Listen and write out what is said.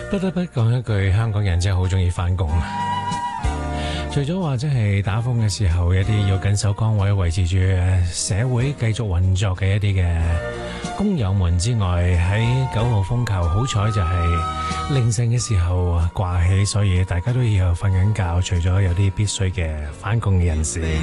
不得不講一句，香港人真係好中意返工。除咗話即係打風嘅時候，一啲要緊守崗位維持住社會繼續運作嘅一啲嘅工友們之外，喺9號風球好彩就係凌晨嘅時候掛起，所以大家都要瞓緊覺。除咗有啲必須嘅返工嘅人士。